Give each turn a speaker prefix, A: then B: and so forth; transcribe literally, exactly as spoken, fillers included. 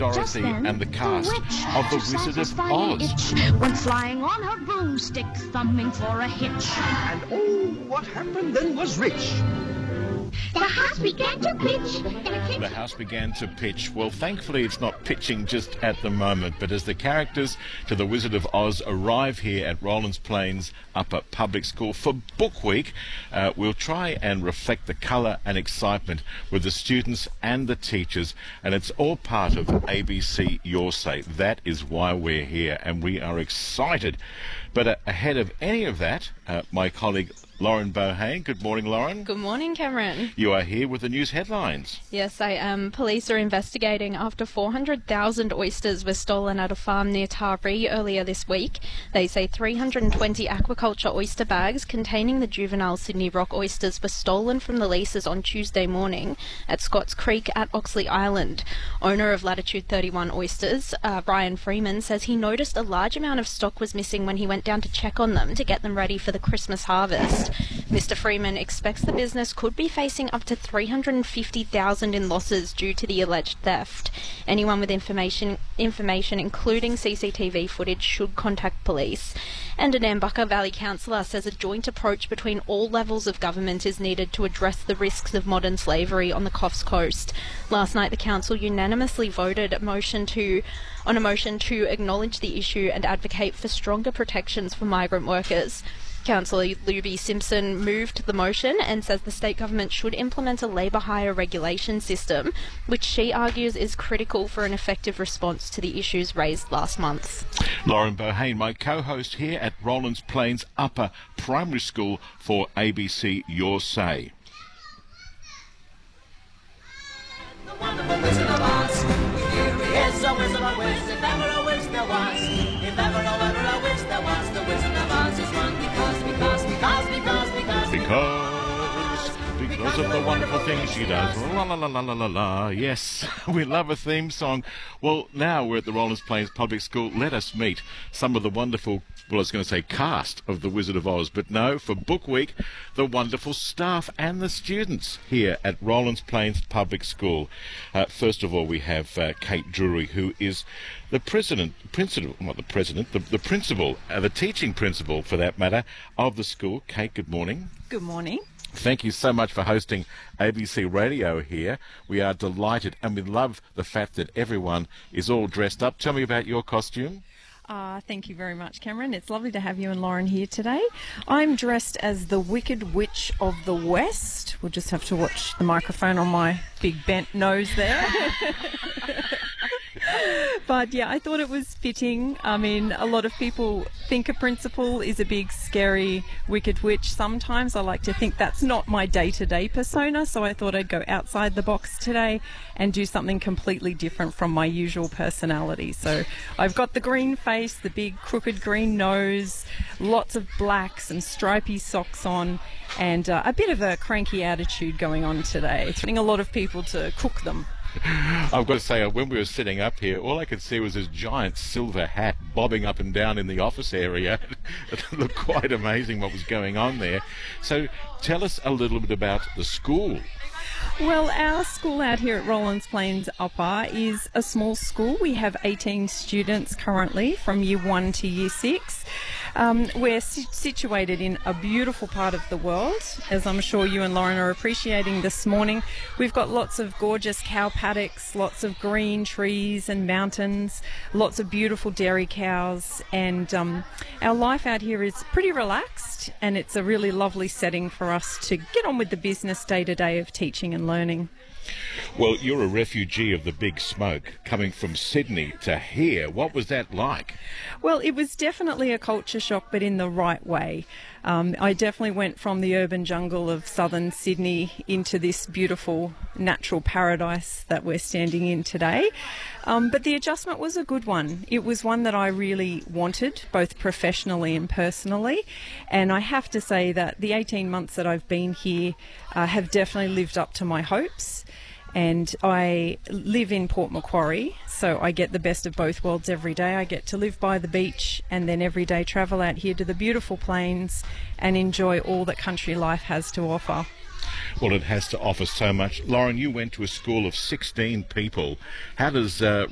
A: Dorothy
B: then,
A: and the cast
B: the witch
A: of The
B: had to
A: Wizard of
B: satisfy
A: Oz.
B: the itch, went flying on her broomstick, thumbing for a hitch.
C: And oh, what happened then was rich.
B: The house began to pitch.
A: The house began to pitch. Well, thankfully it's not pitching just at the moment, but as the characters to The Wizard of Oz arrive here at Rollins Plains Upper Public School for Book Week, uh, we'll try and reflect the colour and excitement with the students and the teachers, and it's all part of A B C Your Say. That is why we're here, and we are excited. But uh, ahead of any of that, uh, my colleague Lauren Bohane. Good morning, Lauren.
D: Good morning, Cameron.
A: You are here with the news headlines.
D: Yes, I am. Police are investigating after four hundred thousand oysters were stolen at a farm near Taree earlier this week. They say three hundred twenty aquaculture oyster bags containing the juvenile Sydney Rock oysters were stolen from the leases on Tuesday morning at Scotts Creek at Oxley Island. Owner of Latitude thirty-one Oysters, uh, Brian Freeman, says he noticed a large amount of stock was missing when he went down to check on them to get them ready for the Christmas harvest. Mister Freeman expects the business could be facing up to three hundred fifty thousand dollars in losses due to the alleged theft. Anyone with information, information including C C T V footage should contact police. And an Nambucca Valley councillor says a joint approach between all levels of government is needed to address the risks of modern slavery on the Coffs Coast. Last night the council unanimously voted a motion to, on a motion to acknowledge the issue and advocate for stronger protections for migrant workers. Councillor Luby Simpson moved the motion and says the state government should implement a labour hire regulation system, which she argues is critical for an effective response to the issues raised last month.
A: Lauren Bohane, my co-host here at Rollins Plains Upper Primary School for A B C Your Say.
E: The wonderful Wizard of Oz. Here he is, a wizard of Oz. If ever a wish there was, if ever, oh, ever a wish there was, the Wizard of Oz is one because, because, because, because, because,
A: Because, because of the wonderful things she does. La la la la la la la. Yes, we love a theme song. Well, now we're at the Rollins Plains Public School. Let us meet some of the wonderful, well, I was going to say cast of The Wizard of Oz, but no, for Book Week, the wonderful staff and the students here at Rollins Plains Public School. Uh, first of all, we have uh, Kate Drury, who is the president, principal, not the president, the, the principal, uh, the teaching principal, for that matter, of the school. Kate, good morning.
F: Good morning.
A: Thank you so much for hosting A B C Radio here. We are delighted, and we love the fact that everyone is all dressed up. Tell me about your costume.
F: Uh, thank you very much, Cameron. It's lovely to have you and Lauren here today. I'm dressed as the Wicked Witch of the West. We'll just have to watch the microphone on my big bent nose there. But yeah, I thought it was fitting. I mean, a lot of people think a principal is a big, scary, wicked witch. Sometimes I like to think that's not my day-to-day persona, so I thought I'd go outside the box today and do something completely different from my usual personality. So I've got the green face, the big crooked green nose, lots of blacks and stripy socks on, and uh, a bit of a cranky attitude going on today. It's getting a lot of people to cook them.
A: I've got to say, when we were sitting up here, all I could see was this giant silver hat bobbing up and down in the office area. It looked quite amazing what was going on there. So tell us a little bit about the school.
F: Well, our school out here at Rollins Plains Upper is a small school. We have eighteen students currently from year one to year six. Um, we're si- situated in a beautiful part of the world, as I'm sure you and Lauren are appreciating this morning. We've got lots of gorgeous cow paddocks, lots of green trees and mountains, lots of beautiful dairy cows, and um, our life out here is pretty relaxed, and it's a really lovely setting for us to get on with the business day to day of teaching and learning.
A: Well, you're a refugee of the big smoke, coming from Sydney to here. What was that like?
F: Well, it was definitely a culture shock, but in the right way. Um, I definitely went from the urban jungle of southern Sydney into this beautiful natural paradise that we're standing in today. Um, but the adjustment was a good one. It was one that I really wanted, both professionally and personally. And I have to say that the eighteen months that I've been here uh, have definitely lived up to my hopes. And I live in Port Macquarie, so I get the best of both worlds every day. I get to live by the beach and then every day travel out here to the beautiful plains and enjoy all that country life has to offer.
A: Well, it has to offer so much. Lauren, you went to a school of sixteen people. How does uh,